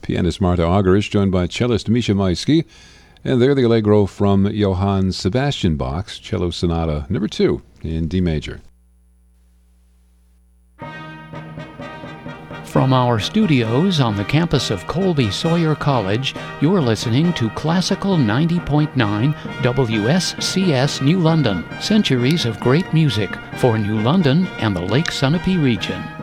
Pianist Martha Auger is joined by cellist Misha Maisky, and they're the Allegro from Johann Sebastian Bach's Cello Sonata No. 2 in D major. From our studios on the campus of Colby Sawyer College, you're listening to Classical 90.9 WSCS New London, centuries of great music for New London and the Lake Sunapee region.